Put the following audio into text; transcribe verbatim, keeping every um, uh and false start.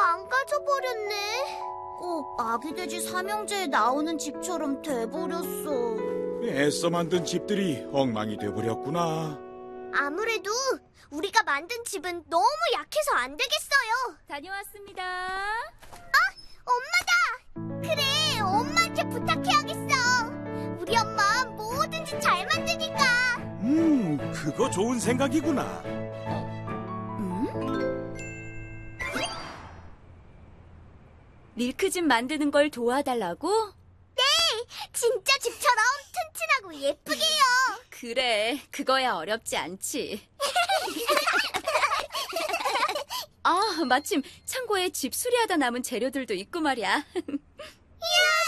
망가져버렸네. 꼭 아기 돼지 삼형제에 나오는 집처럼 돼버렸어. 애써 만든 집들이 엉망이 돼버렸구나. 아무래도 우리가 만든 집은 너무 약해서 안 되겠어요. 다녀왔습니다. 엄마다! 그래, 엄마한테 부탁해야겠어. 우리 엄마 뭐든지 잘 만드니까. 음, 그거 좋은 생각이구나. 밀크즙 만드는 걸 도와달라고? 진짜 집처럼 튼튼하고 예쁘게요. 그래, 그거야 어렵지 않지. 아, 마침 창고에 집 수리하다 남은 재료들도 있고 말이야. 이야,